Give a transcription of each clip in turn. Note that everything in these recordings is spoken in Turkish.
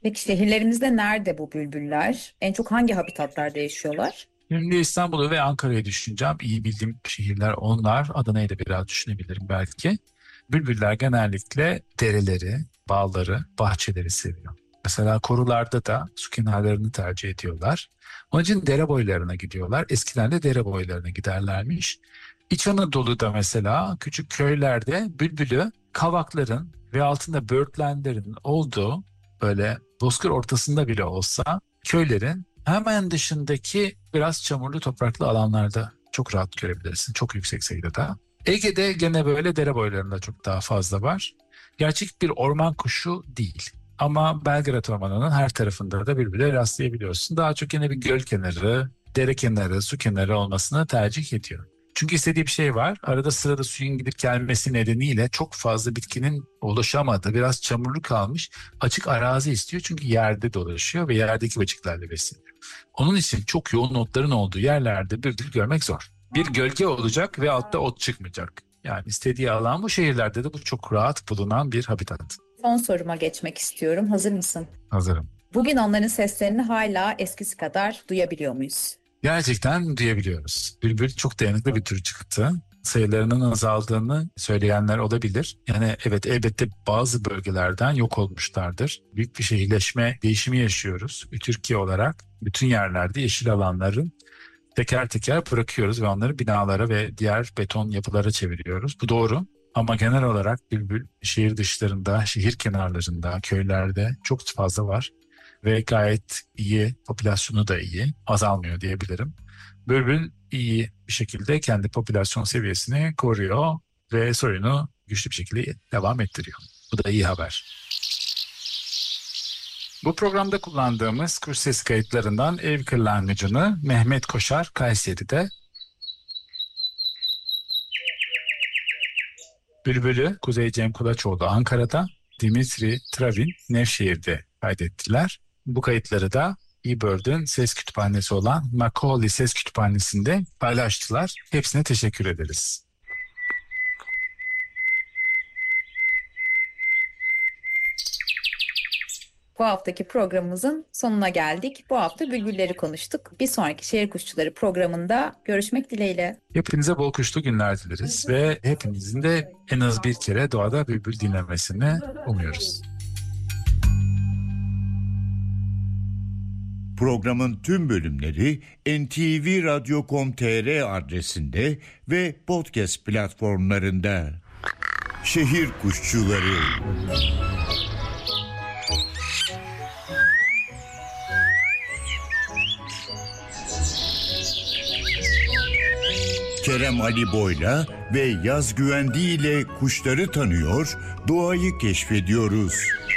Peki şehirlerimizde nerede bu bülbüller? En çok hangi habitatlarda yaşıyorlar? Şimdi İstanbul'u ve Ankara'yı düşüneceğim. İyi bildiğim şehirler onlar. Adana'yı da biraz düşünebilirim belki. Bülbüller genellikle dereleri, bağları, bahçeleri seviyor. Mesela korularda da su kenarlarını tercih ediyorlar. Onun için dere boylarına gidiyorlar. Eskiden de dere boylarına giderlermiş. İç Anadolu'da mesela küçük köylerde bülbülü kavakların ve altında böğürtlenlerin olduğu böyle bozkır ortasında bile olsa köylerin hemen dışındaki biraz çamurlu topraklı alanlarda çok rahat görebilirsin. Çok yüksek sayıda da. Ege'de gene böyle dere boylarında çok daha fazla var. Gerçek bir orman kuşu değil. Ama Belgrad Ormanı'nın her tarafında da birbirine rastlayabiliyorsun. Daha çok yine bir göl kenarı, dere kenarı, su kenarı olmasını tercih ediyor. Çünkü istediği bir şey var. Arada sırada suyun gidip gelmesi nedeniyle çok fazla bitkinin ulaşamadığı, biraz çamurlu kalmış açık arazi istiyor. Çünkü yerde dolaşıyor ve yerdeki böceklerle besleniyor. Onun için çok yoğun otların olduğu yerlerde bülbül görmek zor. Bir gölge olacak ve altta ot çıkmayacak. Yani istediği alan bu, şehirlerde de bu çok rahat bulunan bir habitat. Son soruma geçmek istiyorum. Hazır mısın? Hazırım. Bugün onların seslerini hala eskisi kadar duyabiliyor muyuz? Gerçekten duyabiliyoruz. Bülbül çok dayanıklı bir tür çıktı. Sayılarının azaldığını söyleyenler olabilir. Yani evet, elbette bazı bölgelerden yok olmuşlardır. Büyük bir şehirleşme değişimi yaşıyoruz. Türkiye olarak bütün yerlerde yeşil alanların teker teker bırakıyoruz ve onları binalara ve diğer beton yapılara çeviriyoruz. Bu doğru. Ama genel olarak bülbül şehir dışlarında, şehir kenarlarında, köylerde çok fazla var. Ve gayet iyi, popülasyonu da iyi, azalmıyor diyebilirim. Bülbül iyi bir şekilde kendi popülasyon seviyesini koruyor ve soyunu güçlü bir şekilde devam ettiriyor. Bu da iyi haber. Bu programda kullandığımız kuş ses kayıtlarından Ev Kırlangıcı'nı Mehmet Koşar Kayseri'de, Bülbül'ü Kuzey Cem Kulaçoğlu Ankara'da, Dimitri Travin Nevşehir'de kaydettiler. Bu kayıtları da eBird'ün ses kütüphanesi olan Macaulay Ses Kütüphanesi'nde paylaştılar. Hepsine teşekkür ederiz. Bu haftaki programımızın sonuna geldik. Bu hafta bülbülleri konuştuk. Bir sonraki Şehir Kuşçuları programında görüşmek dileğiyle. Hepinize bol kuşlu günler dileriz ve hepinizin de en az bir kere doğada bülbül dinlemesini umuyoruz. Programın tüm bölümleri ntvradio.com.tr adresinde ve podcast platformlarında. Şehir Kuşçuları. Kerem Ali Boy'la ve Yaz Güvendi ile kuşları tanıyor, doğayı keşfediyoruz.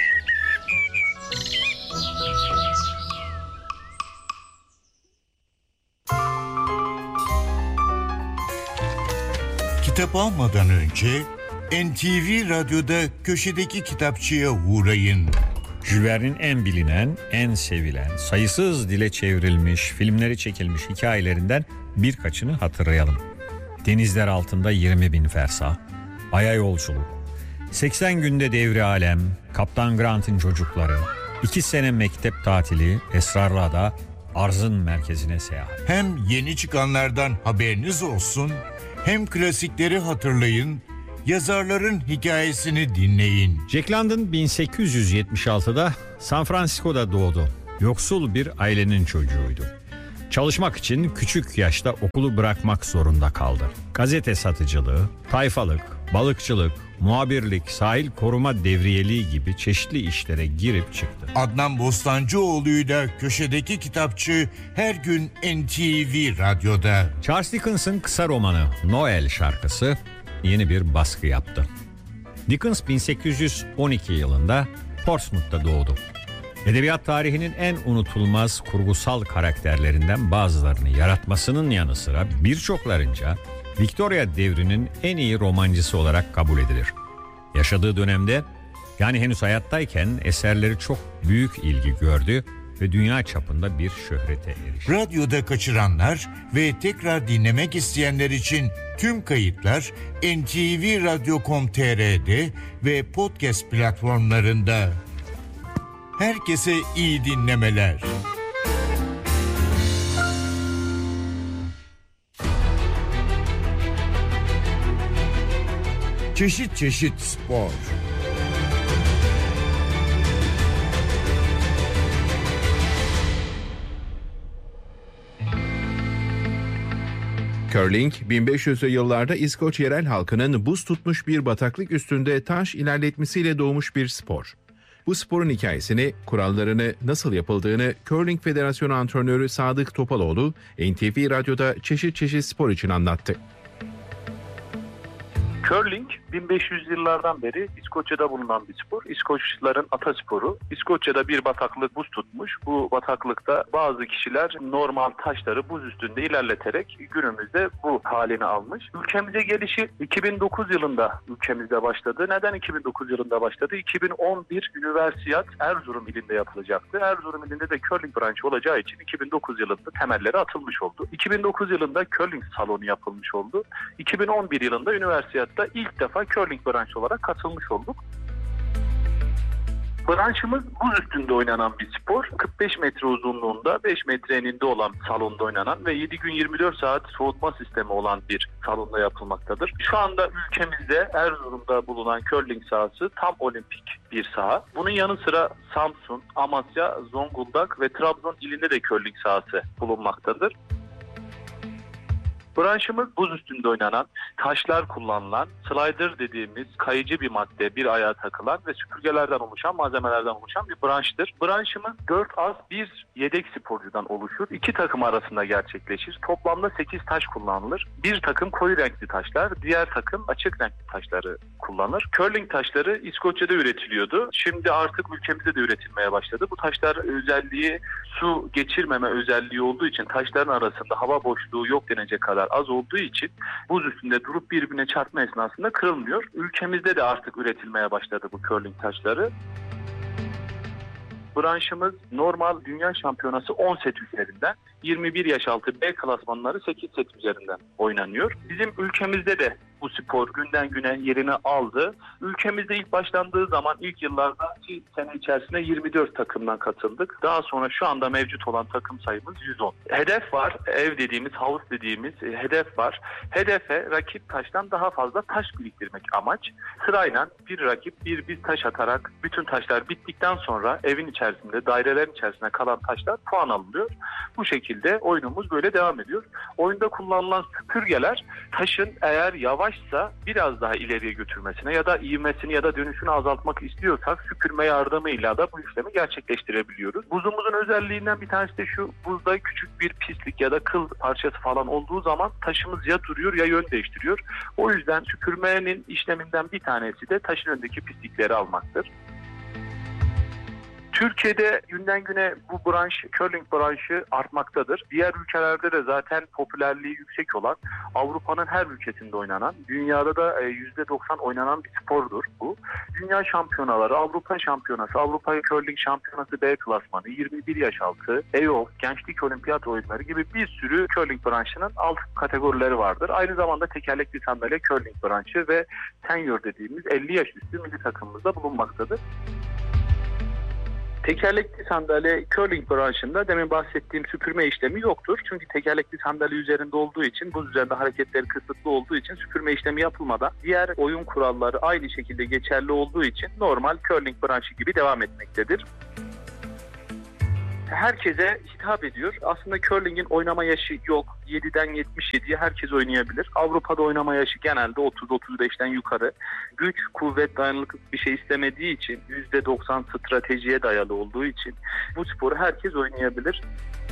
Kitap almadan önce NTV Radyo'da köşedeki kitapçıya uğrayın. Jules Verne'in en bilinen, en sevilen, sayısız dile çevrilmiş, filmleri çekilmiş hikayelerinden birkaçını hatırlayalım. Denizler altında 20.000 fersah, Ay'a yolculuk, 80 günde devri alem, Kaptan Grant'ın çocukları, 2 sene mektep tatili, Esrarlı Ada, arzın merkezine seyahat. Hem yeni çıkanlardan haberiniz olsun, hem klasikleri hatırlayın, yazarların hikayesini dinleyin. Jack London 1876'da San Francisco'da doğdu. Yoksul bir ailenin çocuğuydu. Çalışmak için küçük yaşta okulu bırakmak zorunda kaldı. Gazete satıcılığı, tayfalık, balıkçılık, muhabirlik, sahil koruma devriyeliği gibi çeşitli işlere girip çıktı. Adnan Bostancıoğlu'yla köşedeki kitapçı her gün NTV Radyo'da. Charles Dickens'ın kısa romanı Noel şarkısı yeni bir baskı yaptı. Dickens 1812 yılında Portsmouth'ta doğdu. Edebiyat tarihinin en unutulmaz kurgusal karakterlerinden bazılarını yaratmasının yanı sıra birçoklarınca Victoria devrinin en iyi romancısı olarak kabul edilir. Yaşadığı dönemde, yani henüz hayattayken eserleri çok büyük ilgi gördü ve dünya çapında bir şöhrete erişti. Radyoda kaçıranlar ve tekrar dinlemek isteyenler için tüm kayıtlar ntvradio.com.tr'de ve podcast platformlarında. Herkese iyi dinlemeler. Çeşit çeşit spor. Curling, 1500'lü yıllarda İskoç yerel halkının buz tutmuş bir bataklık üstünde taş ilerletmesiyle doğmuş bir spor. Bu sporun hikayesini, kurallarını, nasıl yapıldığını Curling Federasyonu antrenörü Sadık Topaloğlu, NTV Radyo'da çeşit çeşit spor için anlattı. Curling 1500 yıllardan beri İskoçya'da bulunan bir spor. İskoçluların atasporu. İskoçya'da bir bataklık buz tutmuş. Bu bataklıkta bazı kişiler normal taşları buz üstünde ilerleterek günümüzde bu halini almış. Ülkemize gelişi 2009 yılında ülkemizde başladı. Neden 2009 yılında başladı? 2011 Üniversiyat Erzurum ilinde yapılacaktı. Erzurum ilinde de curling branşı olacağı için 2009 yılında temelleri atılmış oldu. 2009 yılında curling salonu yapılmış oldu. 2011 yılında Üniversiyat'ta ilk defa curling branşı olarak katılmış olduk. Branşımız buz üstünde oynanan bir spor. 45 metre uzunluğunda, 5 metre eninde olan salonda oynanan ve 7 gün 24 saat soğutma sistemi olan bir salonda yapılmaktadır. Şu anda ülkemizde Erzurum'da bulunan curling sahası tam olimpik bir saha. Bunun yanı sıra Samsun, Amasya, Zonguldak ve Trabzon ilinde de curling sahası bulunmaktadır. Branşımız buz üstünde oynanan, taşlar kullanılan, slider dediğimiz kayıcı bir madde bir ayağa takılan ve süpürgelerden oluşan, malzemelerden oluşan bir branştır. Branşımız 4 az 1 yedek sporcudan oluşur. 2 takım arasında gerçekleşir. Toplamda 8 taş kullanılır. Bir takım koyu renkli taşlar, diğer takım açık renkli taşları kullanır. Curling taşları İskoçya'da üretiliyordu. Şimdi artık ülkemizde de üretilmeye başladı. Bu taşlar özelliği su geçirmeme özelliği olduğu için taşların arasında hava boşluğu yok denecek kadar az olduğu için buz üstünde durup birbirine çarpma esnasında kırılmıyor. Ülkemizde de artık üretilmeye başladı bu curling taşları. Branşımız normal dünya şampiyonası 10 set üzerinden, 21 yaş altı B klasmanları 8 set üzerinden oynanıyor. Bizim ülkemizde de bu spor günden güne yerini aldı. Ülkemizde ilk başlandığı zaman ilk yıllarda 2 sene içerisinde 24 takımdan katıldık. Daha sonra şu anda mevcut olan takım sayımız 110. Hedef var, ev dediğimiz, havuz dediğimiz hedef var. Hedefe rakip taştan daha fazla taş biriktirmek amaç. Sırayla bir rakip bir taş atarak bütün taşlar bittikten sonra evin içerisinde, dairelerin içerisinde kalan taşlar puan alınıyor. Bu şekilde oyunumuz böyle devam ediyor. Oyunda kullanılan süpürgeler taşın eğer yavaşsa biraz daha ileriye götürmesine ya da ivmesini ya da dönüşünü azaltmak istiyorsak süpürme yardımıyla da bu işlemi gerçekleştirebiliyoruz. Buzumuzun özelliğinden bir tanesi de şu: buzda küçük bir pislik ya da kıl parçası falan olduğu zaman taşımız ya duruyor ya yön değiştiriyor. O yüzden süpürmenin işleminden bir tanesi de taşın önündeki pislikleri almaktır. Türkiye'de günden güne bu branş, curling branşı artmaktadır. Diğer ülkelerde de zaten popülerliği yüksek olan, Avrupa'nın her ülkesinde oynanan, dünyada da %90 oynanan bir spordur bu. Dünya şampiyonaları, Avrupa şampiyonası, Avrupa Curling Şampiyonası B klasmanı, 21 yaş altı, EOF, Gençlik Olimpiyat Oyunları gibi bir sürü curling branşının alt kategorileri vardır. Aynı zamanda tekerlekli sandalye curling branşı ve senior dediğimiz 50 yaş üstü milli takımımızda bulunmaktadır. Tekerlekli sandalye curling branşında demin bahsettiğim süpürme işlemi yoktur. Çünkü tekerlekli sandalye üzerinde olduğu için, buz üzerinde hareketleri kısıtlı olduğu için süpürme işlemi yapılmadan diğer oyun kuralları aynı şekilde geçerli olduğu için normal curling branşı gibi devam etmektedir. Herkese hitap ediyor. Aslında curling'in oynama yaşı yok. 7'den 77'ye herkes oynayabilir. Avrupa'da oynama yaşı genelde 30-35'ten yukarı. Güç, kuvvet, dayanıklılık bir şey istemediği için, %90 stratejiye dayalı olduğu için bu sporu herkes oynayabilir.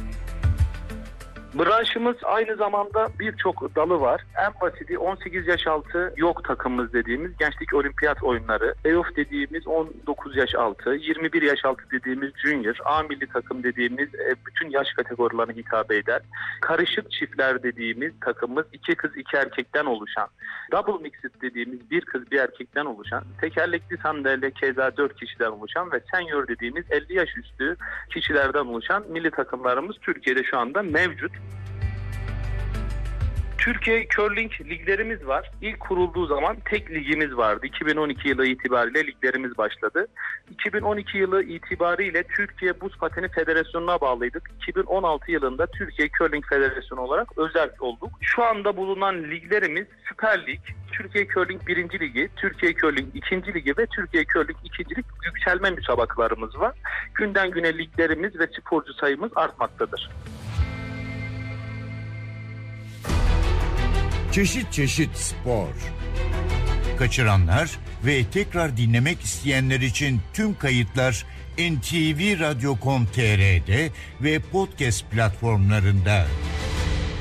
Branşımız aynı zamanda birçok dalı var. En basiti 18 yaş altı yok takımımız dediğimiz Gençlik Olimpiyat Oyunları, EOF dediğimiz 19 yaş altı, 21 yaş altı dediğimiz Junior, A milli takım dediğimiz bütün yaş kategorilerine hitap eder. Karışık çiftler dediğimiz takımımız 2 kız 2 erkekten oluşan, Double Mixed dediğimiz 1 kız 1 erkekten oluşan, tekerlekli sandalye keza 4 kişiden oluşan ve Senior dediğimiz 50 yaş üstü kişilerden oluşan milli takımlarımız Türkiye'de şu anda mevcut. Türkiye Curling liglerimiz var. İlk kurulduğu zaman tek ligimiz vardı. 2012 yılı itibariyle liglerimiz başladı. 2012 yılı itibariyle Türkiye Buz Pateni Federasyonu'na bağlıydık. 2016 yılında Türkiye Curling Federasyonu olarak özerk olduk. Şu anda bulunan liglerimiz Süper Lig, Türkiye Curling 1. Ligi, Türkiye Curling 2. Ligi ve Türkiye Curling 2. Lig yükselme müsabakalarımız var. Günden güne liglerimiz ve sporcu sayımız artmaktadır. Çeşit çeşit spor. Kaçıranlar ve tekrar dinlemek isteyenler için tüm kayıtlar NTV Radyo.com.tr'de ve podcast platformlarında.